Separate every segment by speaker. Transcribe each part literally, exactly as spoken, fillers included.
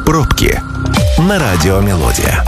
Speaker 1: Пробки на радио «Мелодия».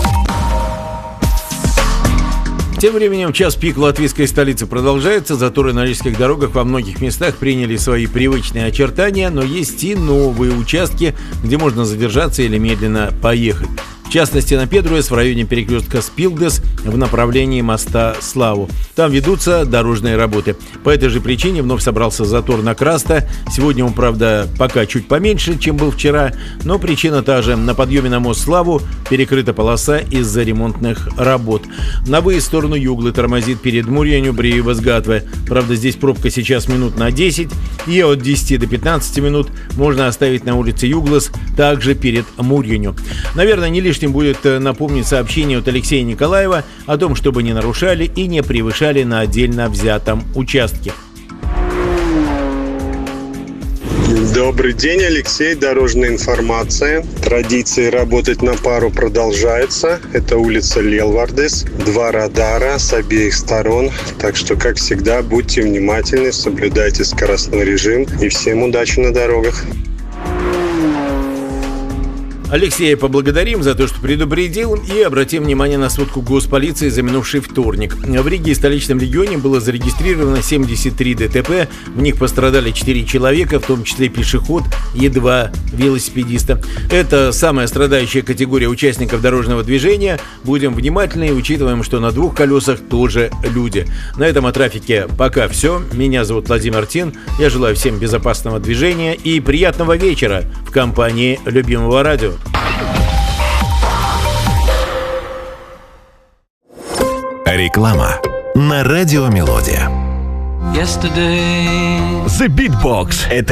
Speaker 2: Тем временем час пик в латвийской столице продолжается. Заторы на рижских дорогах во многих местах приняли свои привычные очертания, но есть и новые участки, где можно задержаться или медленно поехать. В частности, на Педруэс в районе перекрестка Спилдес в направлении моста Славу. Там ведутся дорожные работы. По этой же причине вновь собрался затор на Краста. Сегодня он, правда, пока чуть поменьше, чем был вчера, но причина та же. На подъеме на мост Славу перекрыта полоса из-за ремонтных работ. На выезд в сторону Юглы тормозит перед Мурьянью Бриевас-Гатве. Правда, здесь пробка сейчас минут на десять, и от десяти до пятнадцати минут можно оставить на улице Юглас, также перед Мурьянью. Наверное, не лишним будет напомнить сообщение от Алексея Николаева о том, чтобы не нарушали и не превышали на отдельно взятом участке.
Speaker 3: Добрый день, Алексей. Дорожная информация. Традиция работать на пару продолжается. Это улица Лелвардес. Два радара с обеих сторон. Так что, как всегда, будьте внимательны, соблюдайте скоростной режим. И всем удачи на дорогах.
Speaker 2: Алексея поблагодарим за то, что предупредил, и обратим внимание на сводку госполиции за минувший вторник. В Риге и столичном регионе было зарегистрировано семьдесят три ДТП, в них пострадали четыре человека, в том числе пешеход и два велосипедиста. Это самая страдающая категория участников дорожного движения. Будем внимательны и учитываем, что на двух колесах тоже люди. На этом о трафике пока все. Меня зовут Владимир Тин. Я желаю всем безопасного движения и приятного вечера в компании любимого радио.
Speaker 1: Реклама на радио «Мелодия».
Speaker 4: Yesterday.
Speaker 1: The Beatbox. Это